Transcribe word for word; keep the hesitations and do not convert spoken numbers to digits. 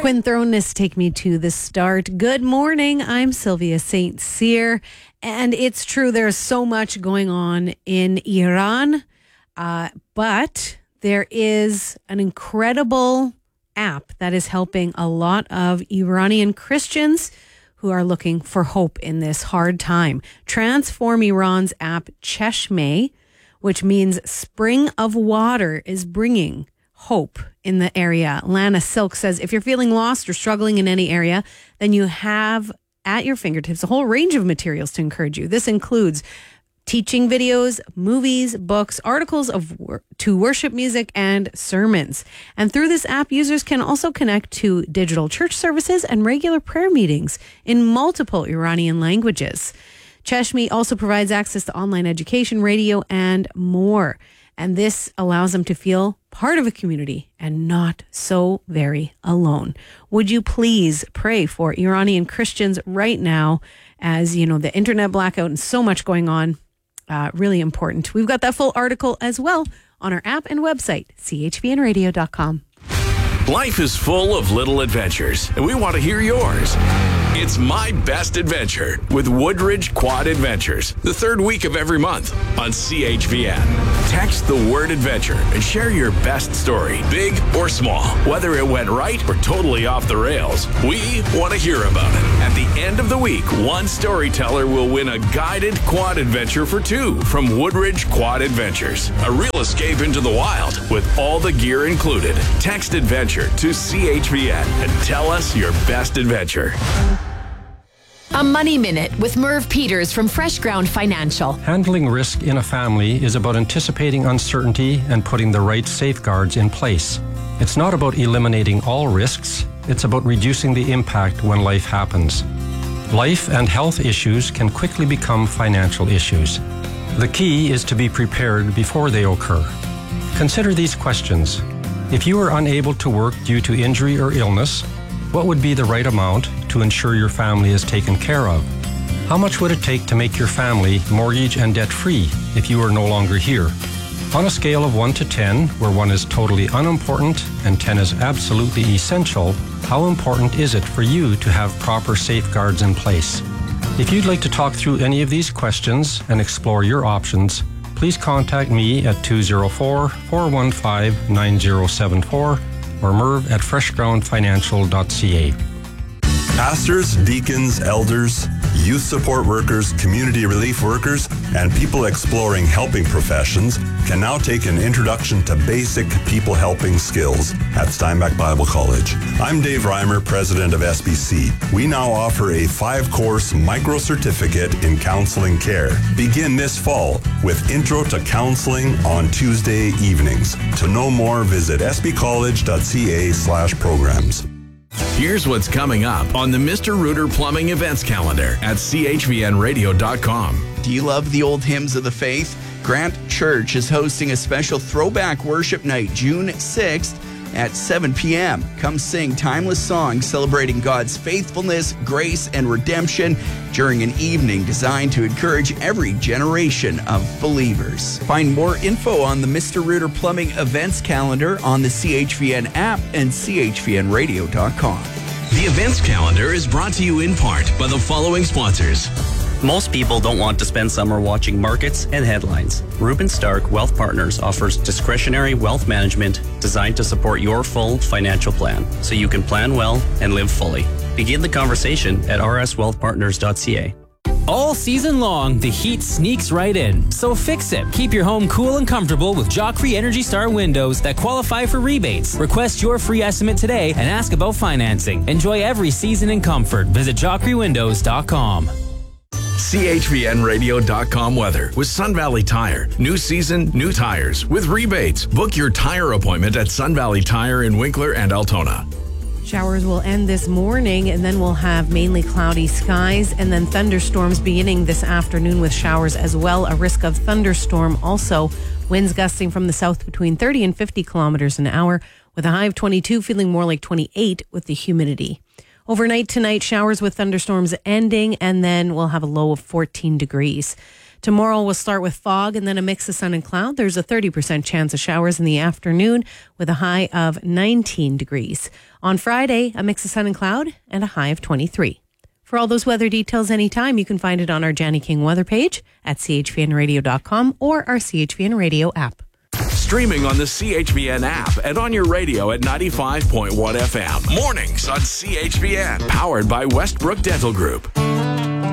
Twin Throneness take me to the start. Good morning. I'm Sylvia Saint Cyr. And it's true, there's so much going on in Iran. Uh, but there is an incredible app that is helping a lot of Iranian Christians who are looking for hope in this hard time. Transform Iran's app Cheshmeh, which means spring of water, is bringing hope in the area. Lana Silk says if you're feeling lost or struggling in any area, then you have at your fingertips a whole range of materials to encourage you. This includes teaching videos, movies, books, articles of wor- to worship music, and sermons. And through this app, users can also connect to digital church services and regular prayer meetings in multiple Iranian languages. Cheshmeh also provides access to online education, radio, and more. And this allows them to feel part of a community and not so very alone. Would you please pray for Iranian Christians right now, as you know, the internet blackout and so much going on. Uh, really important. We've got that full article as well on our app and website, c h v n radio dot com. Life is full of little adventures, and we want to hear yours. It's My Best Adventure with Woodridge Quad Adventures, the third week of every month on C H V N. Text the word adventure and share your best story, big or small. Whether it went right or totally off the rails, we want to hear about it. At the end of the week, one storyteller will win a guided quad adventure for two from Woodridge Quad Adventures. A real escape into the wild with all the gear included. Text adventure to C H V N and tell us your best adventure. A Money Minute with Merv Peters from Fresh Ground Financial. Handling risk in a family is about anticipating uncertainty and putting the right safeguards in place. It's not about eliminating all risks, it's about reducing the impact when life happens. Life and health issues can quickly become financial issues. The key is to be prepared before they occur. Consider these questions. If you are unable to work due to injury or illness, what would be the right amount to ensure your family is taken care of? How much would it take to make your family mortgage and debt-free if you are no longer here? On a scale of one to ten, where one is totally unimportant and ten is absolutely essential, how important is it for you to have proper safeguards in place? If you'd like to talk through any of these questions and explore your options, please contact me at two oh four, four one five, nine oh seven four or Merv at fresh ground financial dot c a. Pastors, deacons, elders, youth support workers, community relief workers, and people exploring helping professions can now take an introduction to basic people helping skills at Steinbach Bible College. I'm Dave Reimer, president of S B C. We now offer a five-course micro-certificate in counseling care. Begin this fall with Intro to Counseling on Tuesday evenings. To know more, visit s b college dot c a slash programs. Here's what's coming up on the Mister Rooter Plumbing events calendar at c h v n radio dot com. Do you love the old hymns of the faith? Grant Church is hosting a special throwback worship night June sixth at seven p.m. Come sing timeless songs celebrating God's faithfulness, grace, and redemption during an evening designed to encourage every generation of believers. Find more info on the Mister Rooter Plumbing events calendar on the C H V N app and c h v n radio dot com. The events calendar is brought to you in part by the following sponsors. Most people don't want to spend summer watching markets and headlines. Ruben Stark Wealth Partners offers discretionary wealth management designed to support your full financial plan so you can plan well and live fully. Begin the conversation at r s wealth partners dot c a. All season long, the heat sneaks right in. So fix it. Keep your home cool and comfortable with Joffrey Energy Star windows that qualify for rebates. Request your free estimate today and ask about financing. Enjoy every season in comfort. Visit joffrey windows dot com. c h v n radio dot com weather with Sun Valley Tire. New season, new tires with rebates. Book your tire appointment at Sun Valley Tire in Winkler and Altona. Showers will end this morning, and then we'll have mainly cloudy skies, and then thunderstorms beginning this afternoon with showers as well. A risk of thunderstorm also. Winds gusting from the south between thirty and fifty kilometers an hour, with a high of twenty-two, feeling more like twenty-eight with the humidity. Overnight tonight, showers with thunderstorms ending, and then we'll have a low of fourteen degrees. Tomorrow will start with fog and then a mix of sun and cloud. There's a thirty percent chance of showers in the afternoon with a high of nineteen degrees. On Friday, a mix of sun and cloud and a high of twenty-three. For all those weather details anytime, you can find it on our Janny King weather page at c h v n radio dot com or our C H V N Radio app. Streaming on the C H V N app and on your radio at ninety-five point one F M. Mornings on C H V N. Powered by Westbrook Dental Group.